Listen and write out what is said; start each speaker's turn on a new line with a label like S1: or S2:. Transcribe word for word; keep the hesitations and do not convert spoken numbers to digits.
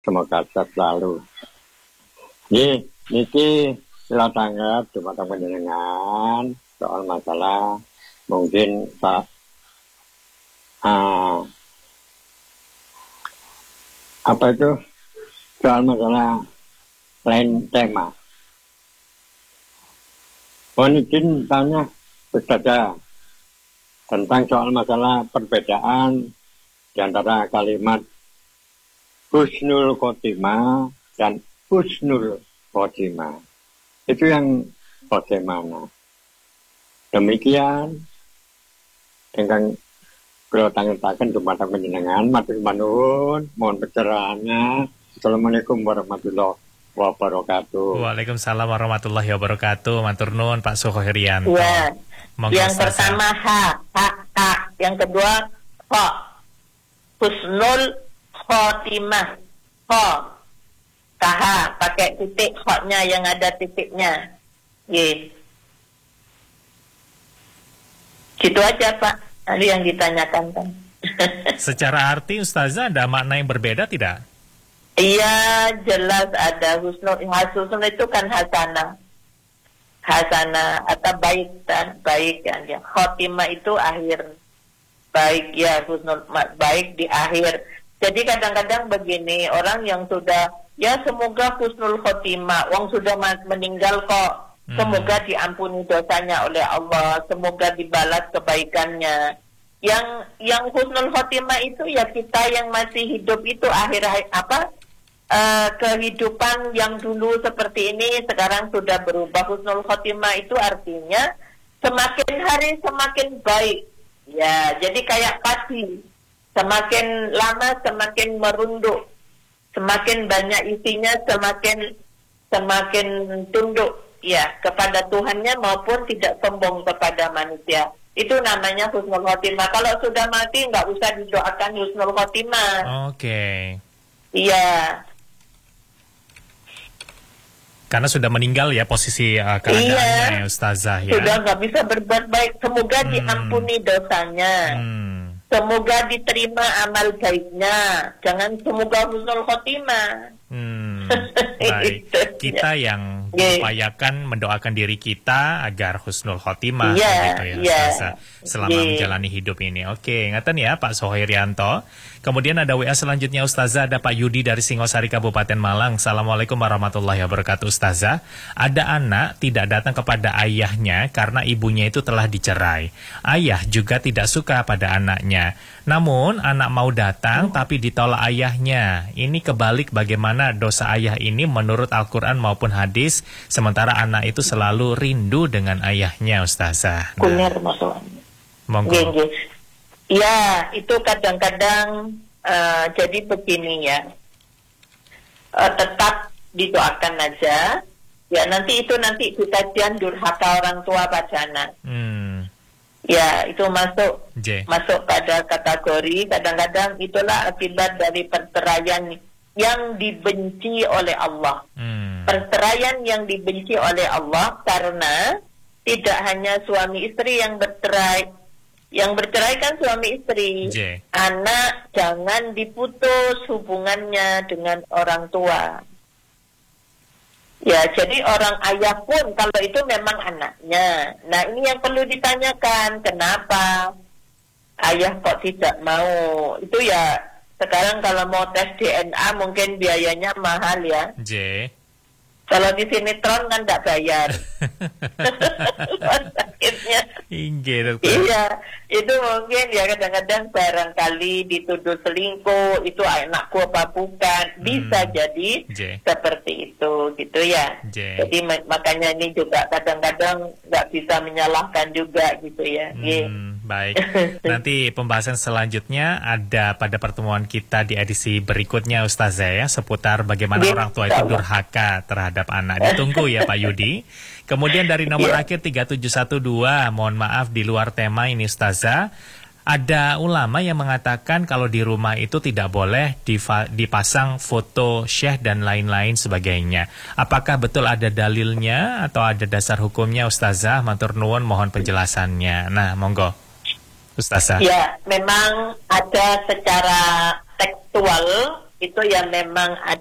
S1: Semoga sehat selalu. Nggih, niki kula tanggap dumateng panjenengan soal masalah mungkin Pak uh, apa itu soal masalah lain tema. Mohon izin tanya saja tentang soal masalah perbedaan di antara kalimat husnul khotimah dan husnul khotimah. Itu yang bagaimana? Demikian dengan kalau tangan-tangan dumateng panjenengan matur nuwun, mohon pencerahannya. Assalamualaikum warahmatullahi wabarakatuh.
S2: Waalaikumsalam warahmatullahi wabarakatuh. Matur nuwun Pak Suhoirianto.
S3: Ya. Yang pertama ha, ha, ha. Yang kedua ho. Husnul khotimah. Ho. Taha, pakai titik ho-nya yang ada titiknya. Ye. Gitu aja Pak. Tadi yang ditanyakan kan.
S2: Secara arti Ustazah ada makna yang berbeda tidak?
S3: Iya, jelas ada husnul. Husnul itu kan hasanah. Hasanah atau baik dan baik kan ya. Khotimah itu akhir. Baik ya, husnul baik di akhir. Jadi kadang-kadang begini, orang yang sudah ya semoga husnul khotimah, wong sudah meninggal kok. Hmm. Semoga diampuni dosanya oleh Allah, semoga dibalas kebaikannya. Yang yang husnul khotimah itu ya kita yang masih hidup itu akhir apa? Uh, kehidupan yang dulu seperti ini sekarang sudah berubah. Husnul khotimah itu artinya semakin hari semakin baik. Ya, jadi kayak padi. Semakin lama semakin merunduk, semakin banyak isinya semakin semakin tunduk ya kepada Tuhannya maupun tidak sombong kepada manusia. Itu namanya husnul khotimah. Kalau sudah mati nggak usah didoakan husnul khotimah.
S2: Oke. Okay.
S3: Iya.
S2: Karena sudah meninggal ya posisi uh, keadaannya iya, ya Ustazah ya.
S3: Sudah nggak bisa berbuat baik. Semoga hmm. diampuni dosanya. Hmm. Semoga diterima amal baiknya. Jangan semoga husnul khotimah.
S2: Hmm, baik. Kita yang mengupayakan mendoakan diri kita agar husnul khotimah
S3: yeah,
S2: gitu ya
S3: yeah,
S2: Ustazah, selama yeah. menjalani hidup ini. Oke, ingatan ya Pak Suhoirianto. Kemudian ada W A selanjutnya Ustazah, ada Pak Yudi dari Singosari Kabupaten Malang. Assalamualaikum warahmatullahi wabarakatuh Ustazah. Ada anak tidak datang kepada ayahnya karena ibunya itu telah dicerai. Ayah juga tidak suka pada anaknya. Namun anak mau datang tapi ditolak ayahnya. Ini kebalik bagaimana dosa ayah ini menurut Al-Quran maupun hadis, sementara anak itu selalu rindu dengan ayahnya Ustazah. Nah.
S3: Kuner masalahnya.
S2: Monggo.
S3: Ya, itu kadang-kadang uh, jadi begini ya. Uh, tetap didoakan aja. Ya, nanti itu nanti kejadian durhaka orang tua pada anak. Hmm. Ya, itu masuk J. masuk pada kategori kadang-kadang itulah akibat dari perceraian yang dibenci oleh Allah. Hmm. Perceraian yang dibenci oleh Allah karena tidak hanya suami istri yang bercerai. Yang bercerai kan suami istri. J. Anak jangan diputus hubungannya dengan orang tua. Ya, jadi orang ayah pun kalau itu memang anaknya. Nah, ini yang perlu ditanyakan, kenapa ayah kok tidak mau? Itu ya, sekarang kalau mau tes D N A mungkin biayanya mahal ya.
S2: J.
S3: Kalau di sinetron kan nggak bayar.
S2: Inggih,
S3: iya, itu mungkin ya kadang-kadang barangkali dituduh selingkuh, itu anakku apa bukan, bisa hmm. jadi J. seperti itu, gitu ya. J. Jadi makanya ini juga kadang-kadang nggak bisa menyalahkan juga, gitu ya. Hmm, yeah.
S2: Baik, nanti pembahasan selanjutnya ada pada pertemuan kita di edisi berikutnya Ustazah ya, seputar bagaimana yeah. orang tua itu durhaka terhadap anak. Ditunggu ya Pak Yudi. Kemudian dari nomor yeah. akhir tiga tujuh satu dua, mohon maaf di luar tema ini Ustazah. Ada ulama yang mengatakan kalau di rumah itu tidak boleh diva- dipasang foto syekh dan lain-lain sebagainya. Apakah betul ada dalilnya atau ada dasar hukumnya Ustazah? Matur nuwun, mohon penjelasannya. Nah, monggo Ustazah.
S3: Ya, memang ada secara tekstual itu yang memang ada